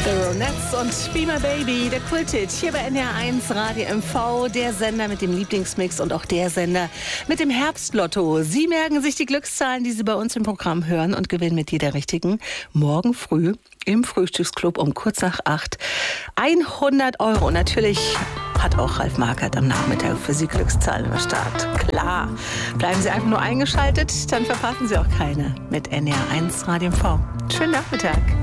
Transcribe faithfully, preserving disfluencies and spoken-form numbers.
The Ronettes und Be My Baby, der Kulthit hier bei N D R eins Radio M V, der Sender mit dem Lieblingsmix und auch der Sender mit dem Herbstlotto. Sie merken sich die Glückszahlen, die Sie bei uns im Programm hören und gewinnen mit jeder richtigen morgen früh im Frühstücksclub um kurz nach acht hundert Euro. Und natürlich hat auch Ralf Markert am Nachmittag für Sie Glückszahlen am Start. Klar. Bleiben Sie einfach nur eingeschaltet, dann verpassen Sie auch keine mit N D R eins Radio M V. Schönen Nachmittag.